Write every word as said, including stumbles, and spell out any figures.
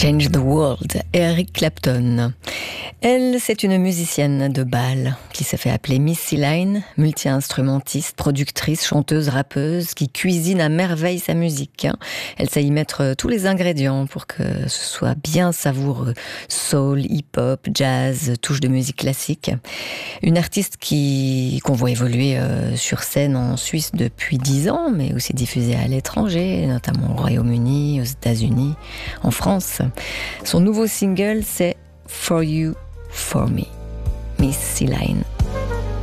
Change the World, Eric Clapton. Elle, c'est une musicienne de bal qui s'est fait appeler Missy Line, multi-instrumentiste, productrice, chanteuse, rappeuse, qui cuisine à merveille sa musique. Elle sait y mettre tous les ingrédients pour que ce soit bien savoureux. Soul, hip-hop, jazz, touche de musique classique. Une artiste qui, qu'on voit évoluer euh, sur scène en Suisse depuis dix ans, mais aussi diffusée à l'étranger, notamment au Royaume-Uni, aux États-Unis, en France. Son nouveau single, c'est For You, For Me. Missy Line.